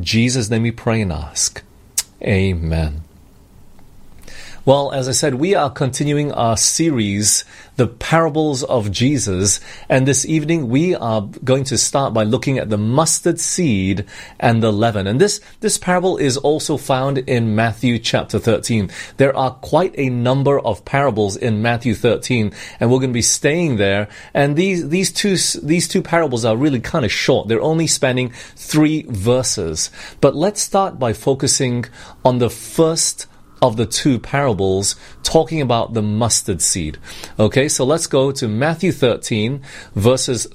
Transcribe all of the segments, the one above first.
Jesus' name we pray and ask. Amen. Well, as I said, we are continuing our series, The Parables of Jesus, and this evening we are going to start by looking at the mustard seed and the leaven. And this parable is also found in Matthew chapter 13. There are quite a number of parables in Matthew 13, and we're going to be staying there. And these two parables are really kind of short. They're only spanning 3 verses. But let's start by focusing on the first of the 2 parables, talking about the mustard seed. Okay, so let's go to Matthew 13, verses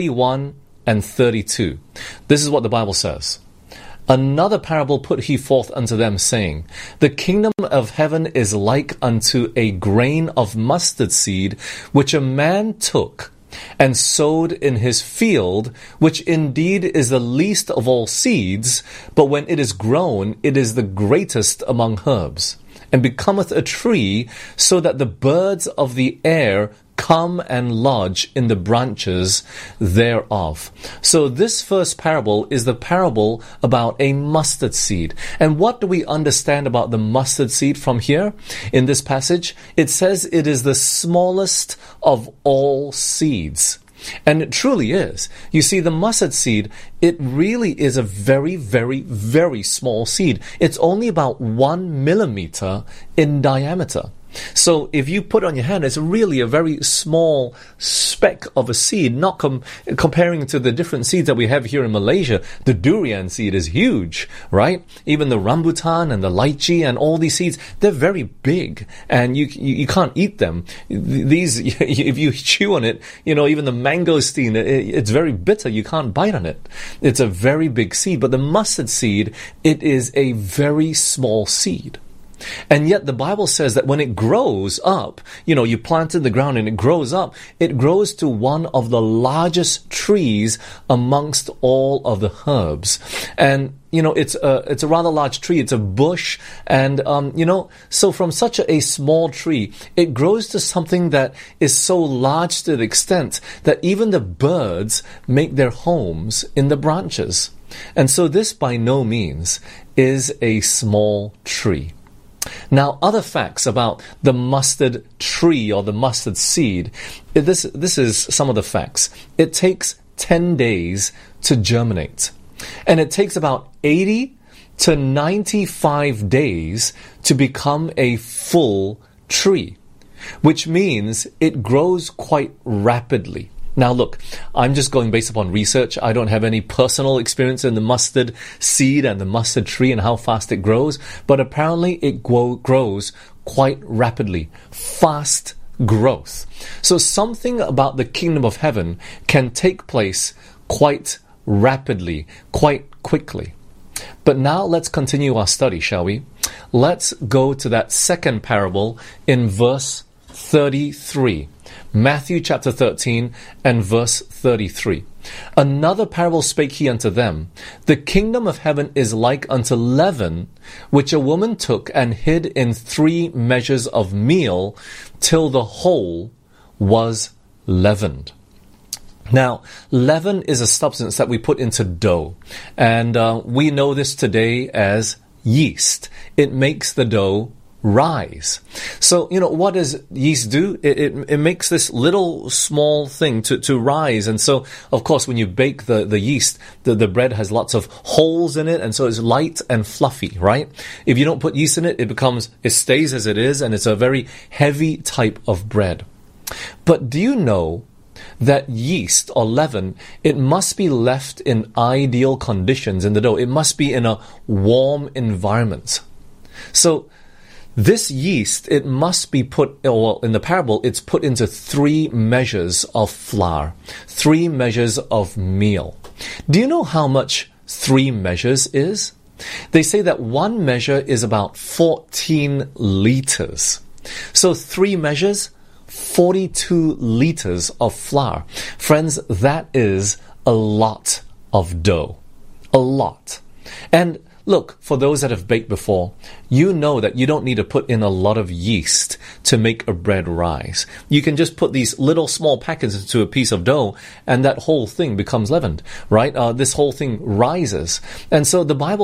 31 and 32. This is what the Bible says. Another parable put he forth unto them, saying, The kingdom of heaven is like unto a grain of mustard seed, which a man took and sowed in his field, which indeed is the least of all seeds, but when it is grown, it is the greatest among herbs, and becometh a tree, so that the birds of the air come and lodge in the branches thereof. So this first parable is the parable about a mustard seed. And what do we understand about the mustard seed from here? In this passage, it says it is the smallest of all seeds. And it truly is. You see, the mustard seed, it really is a very, very, very small seed. It's only about 1 millimeter in diameter. So if you put it on your hand, it's really a very small speck of a seed, not comparing to the different seeds that we have here in Malaysia. The durian seed is huge, right? Even the rambutan and the lychee and all these seeds, they're very big, and you can't eat them. These, if you chew on it, even the mangosteen, it's very bitter. You can't bite on it. It's a very big seed. But the mustard seed, it is a very small seed. And yet the Bible says that when it grows up, you plant it in the ground and it grows up, it grows to one of the largest trees amongst all of the herbs. And it's a rather large tree. It's a bush. And, so from such a small tree, it grows to something that is so large to the extent that even the birds make their homes in the branches. And so this by no means is a small tree. Now, other facts about the mustard tree or the mustard seed. This is some of the facts. It takes 10 days to germinate. And it takes about 80 to 95 days to become a full tree, which means it grows quite rapidly. Now look, I'm just going based upon research. I don't have any personal experience in the mustard seed and the mustard tree and how fast it grows, but apparently it grows quite rapidly. Fast growth. So something about the kingdom of heaven can take place quite rapidly, quite quickly. But now let's continue our study, shall we? Let's go to that second parable in verse 33. Matthew chapter 13 and verse 33. Another parable spake he unto them, The kingdom of heaven is like unto leaven, which a woman took and hid in 3 measures of meal, till the whole was leavened. Now, leaven is a substance that we put into dough, and we know this today as yeast. It makes the dough rise. So, what does yeast do? It makes this little small thing to rise. And so, of course, when you bake the yeast, the bread has lots of holes in it, and so it's light and fluffy, right? If you don't put yeast in it, it stays as it is, and it's a very heavy type of bread. But do you know that yeast or leaven, it must be left in ideal conditions in the dough. It must be in a warm environment. So, this yeast, it must be in the parable, it's put into 3 measures of flour, 3 measures of meal. Do you know how much 3 measures is? They say that 1 measure is about 14 liters. So 3 measures, 42 liters of flour. Friends, that is a lot of dough. A lot. And look, for those that have baked before, you know that you don't need to put in a lot of yeast to make a bread rise. You can just put these little small packets into a piece of dough, and that whole thing becomes leavened, right? This whole thing rises. And so the Bible